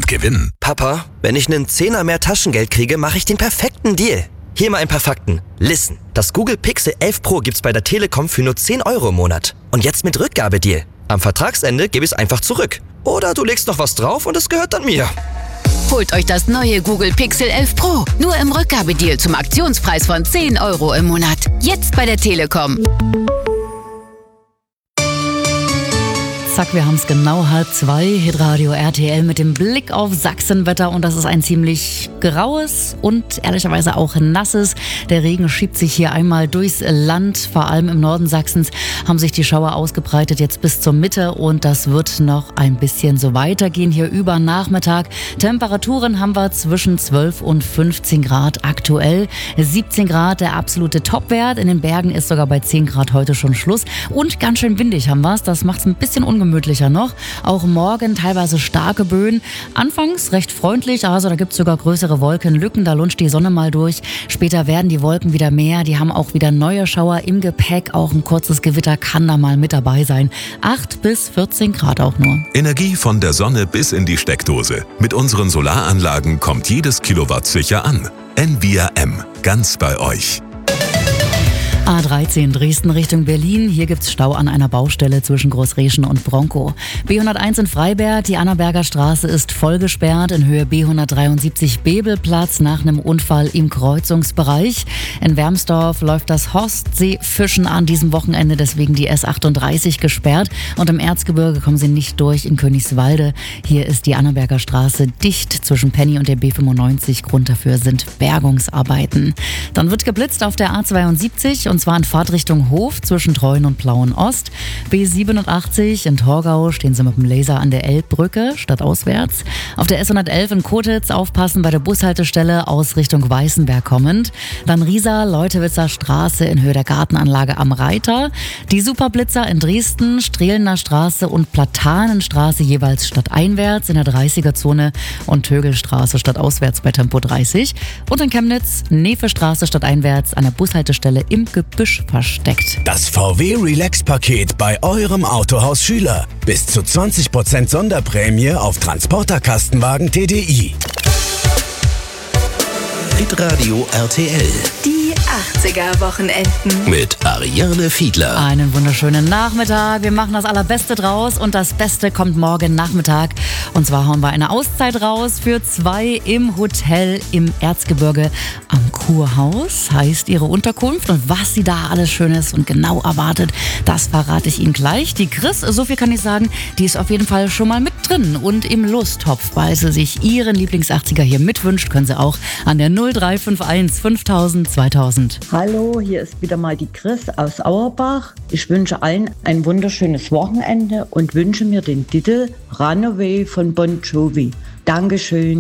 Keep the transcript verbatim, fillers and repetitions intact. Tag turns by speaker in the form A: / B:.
A: und gewinnen.
B: Papa, wenn ich einen Zehner mehr Taschengeld kriege, mache ich den perfekten Deal. Hier mal ein paar Fakten. Listen, das Google Pixel elf Pro gibt's bei der Telekom für nur zehn Euro im Monat. Und jetzt mit Rückgabedeal. Am Vertragsende gebe ich es einfach zurück. Oder du legst noch was drauf und es gehört dann mir.
C: Holt euch das neue Google Pixel elf Pro. Nur im Rückgabedeal zum Aktionspreis von zehn Euro im Monat. Jetzt bei der Telekom.
D: Zack, wir haben es genau halb zwei. Hitradio R T L mit dem Blick auf Sachsenwetter. Und das ist ein ziemlich graues und ehrlicherweise auch nasses. Der Regen schiebt sich hier einmal durchs Land. Vor allem im Norden Sachsens haben sich die Schauer ausgebreitet jetzt bis zur Mitte. Und das wird noch ein bisschen so weitergehen hier über Nachmittag. Temperaturen haben wir zwischen zwölf und fünfzehn Grad aktuell. siebzehn Grad der absolute Topwert. In den Bergen ist sogar bei zehn Grad heute schon Schluss. Und ganz schön windig haben wir es. Das macht es ein bisschen ungemütlich. Gemütlicher noch. Auch morgen teilweise starke Böen. Anfangs recht freundlich, also da gibt es sogar größere Wolkenlücken, da lunscht die Sonne mal durch. Später werden die Wolken wieder mehr, die haben auch wieder neue Schauer im Gepäck. Auch ein kurzes Gewitter kann da mal mit dabei sein. acht bis vierzehn Grad auch nur.
A: Energie von der Sonne bis in die Steckdose. Mit unseren Solaranlagen kommt jedes Kilowatt sicher an. N V R M, ganz bei euch.
D: A dreizehn Dresden Richtung Berlin. Hier gibt's Stau an einer Baustelle zwischen Großreschen und Bronkow. B hunderteins in Freiberg, die Annaberger Straße ist voll gesperrt in Höhe B hundertdreiundsiebzig Bebelplatz nach einem Unfall im Kreuzungsbereich. In Wermsdorf läuft das Hostseefischen an diesem Wochenende, deswegen die S achtunddreißig gesperrt. Und im Erzgebirge kommen sie nicht durch in Königswalde. Hier ist die Annaberger Straße dicht zwischen Penny und der B fünfundneunzig. Grund dafür sind Bergungsarbeiten. Dann wird geblitzt auf der A zweiundsiebzig und Und zwar in Fahrtrichtung Hof zwischen Treuen und Plauen-Ost. B siebenundachtzig in Torgau stehen sie mit dem Laser an der Elbbrücke stadtauswärts. Auf der S hundertelf in Kotitz aufpassen bei der Bushaltestelle aus Richtung Weißenberg kommend. Dann Riesa, Leutewitzer Straße in Höhe der Gartenanlage am Reiter. Die Superblitzer in Dresden, Strehlener Straße und Platanenstraße jeweils stadteinwärts in der dreißiger-Zone und Tögelstraße stadtauswärts bei Tempo dreißig. Und in Chemnitz, Nevestraße stadteinwärts an der Bushaltestelle im Gebüsch versteckt.
E: Das V W Relax-Paket bei eurem Autohaus Schüler. Bis zu zwanzig Prozent Sonderprämie auf Transporterkastenwagen T D I.
A: Hitradio R T L.
F: Die achtziger-Wochenenden.
A: Mit Ariane Fiedler.
D: Einen wunderschönen Nachmittag. Wir machen das Allerbeste draus und das Beste kommt morgen Nachmittag. Und zwar hauen wir eine Auszeit raus für zwei im Hotel im Erzgebirge am Kurhaus. Heißt ihre Unterkunft und was sie da alles Schönes und genau erwartet, das verrate ich Ihnen gleich. Die Chris, so viel kann ich sagen, die ist auf jeden Fall schon mal mit drin und im Lusttopf, weil sie sich ihren Lieblingsachtziger hier mitwünscht, können Sie auch an der null drei fünf eins fünftausend zweitausend.
G: Hallo, hier ist wieder mal die Chris aus Auerbach. Ich wünsche allen ein wunderschönes Wochenende und wünsche mir den Titel Runaway von Bon Jovi. Dankeschön.